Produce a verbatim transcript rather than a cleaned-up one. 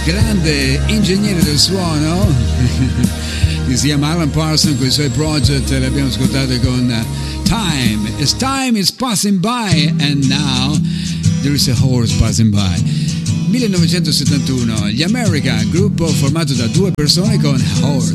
grande ingegnere del suono che si chiama Alan Parsons con i suoi project. L'abbiamo ascoltato con Time. As time is passing by and now there is a horse passing by. millenovecentosettantuno, gli America, gruppo formato da due persone con Horse.